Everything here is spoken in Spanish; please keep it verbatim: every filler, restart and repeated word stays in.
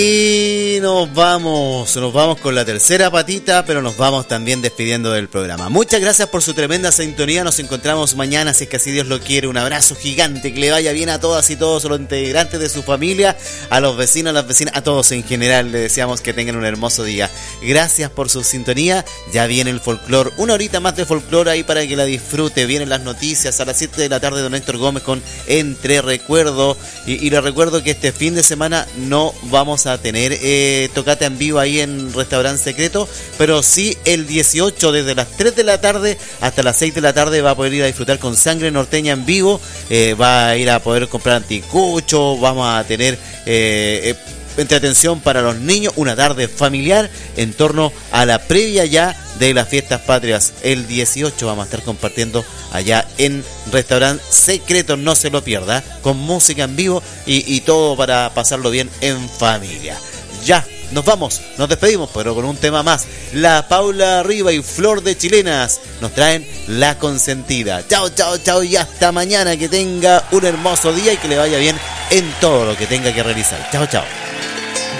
Y nos vamos, nos vamos con la tercera patita, pero nos vamos también despidiendo del programa. Muchas gracias por su tremenda sintonía, nos encontramos mañana, si es que así Dios lo quiere. Un abrazo gigante, que le vaya bien a todas y todos los integrantes de su familia, a los vecinos, a las vecinas, a todos en general. Le deseamos que tengan un hermoso día. Gracias por su sintonía, ya viene el folclore, una horita más de folclore ahí para que la disfrute. Vienen las noticias a las siete de la tarde, don Héctor Gómez con Entre Recuerdo. Y, y les recuerdo que este fin de semana no vamos a a tener eh, tocata en vivo ahí en Restaurante Secreto, pero sí el dieciocho desde las tres de la tarde hasta las seis de la tarde va a poder ir a disfrutar con Sangre Norteña en vivo. Eh, va a ir a poder comprar anticucho, vamos a tener eh, eh, entretención para los niños, una tarde familiar en torno a la previa ya de las fiestas patrias. El dieciocho vamos a estar compartiendo allá en Restaurante Secreto, no se lo pierda, con música en vivo y, y todo para pasarlo bien en familia. Ya, nos vamos, nos despedimos, pero con un tema más. La Paula Riva y Flor de Chilenas nos traen La Consentida. Chao, chao, chao y hasta mañana. Que tenga un hermoso día y que le vaya bien en todo lo que tenga que realizar. Chao, chao.